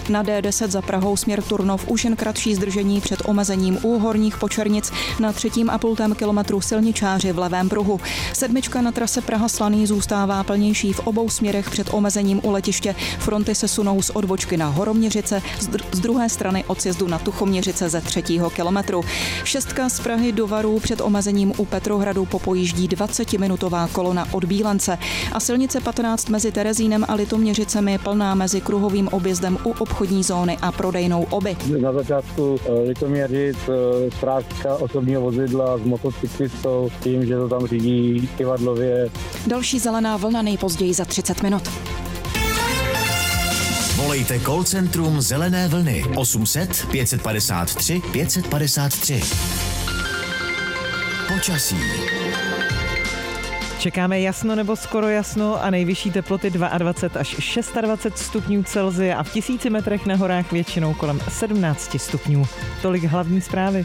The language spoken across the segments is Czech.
Na D10 za Prahou směr Turnov už jen kratší zdržení před omezením u Horních Počernic na 3,5 kilometru silničáři v levém pruhu. 7 na trase Praha-Slaný zůstává plnější v obou směrech před omezením u letiště. Fronty se sunou z odbočky na Horoměřice, z druhé strany od sjezdu na Tuchoměřice ze 3. kilometru. 6 z Prahy do Varů před omezením u Petrohradu popojíždí 20-minutová kolona od Bílence a silnice 15 mezi Terezínem a Litoměřicemi plná mezi kruhovým objezdem u obchodní zóny a prodejnou Oby. Na začátku Litoměřic srážka osobního vozidla s motocyklistou tím, že to tam řídí kivadlově. Další zelená vlna nejpozději za 30 minut. Volejte call centrum Zelené vlny 800 553 553. Počasí. Čekáme jasno nebo skoro jasno a nejvyšší teploty 22 až 26 stupňů Celsia a v 1000 metrech na horách většinou kolem 17 stupňů. Tolik hlavní zprávy.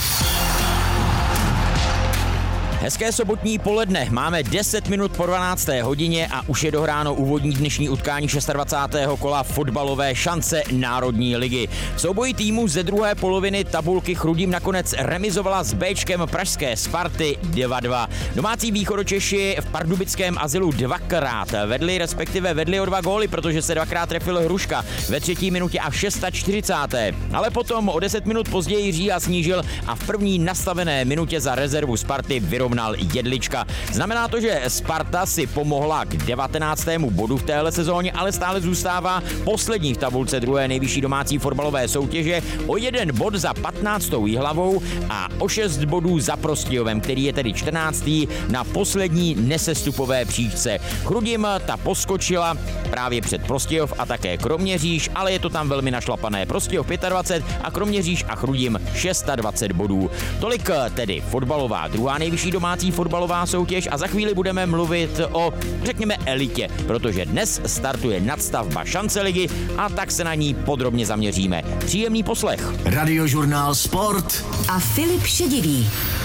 Hezké sobotní poledne, máme 10 minut po 12. hodině a už je dohráno úvodní dnešní utkání 26. kola fotbalové šance Národní ligy. V souboji týmu ze druhé poloviny tabulky Chrudim nakonec remizovala s Bčkem pražské Sparty 2-2. Domácí Východočeši v pardubickém azylu dvakrát vedli o 2 góly, protože se dvakrát trefil Hruška ve 3. minutě a v 46. Ale potom o 10 minut později Říha snížil a v první nastavené minutě za rezervu Sparty vyrovnal Jedlička. Znamená to, že Sparta si pomohla k 19. bodu v téhle sezóně, ale stále zůstává poslední v tabulce druhé nejvyšší domácí fotbalové soutěže o 1 bod za 15. Jihlavou a o 6 bodů za Prostějovem, který je tedy 14. na poslední nesestupové příčce. Chrudim ta poskočila právě před Prostějov a také Kroměříž, ale je to tam velmi našlapané. Prostějov 25 a Kroměříž a Chrudim 26 bodů. Tolik tedy fotbalová druhá nejvyšší domácí fotbalová soutěž a za chvíli budeme mluvit o, řekněme, elitě, protože dnes startuje nadstavba šance ligy a tak se na ní podrobně zaměříme. Příjemný poslech. Radiožurnál Sport a Filip Šedivý.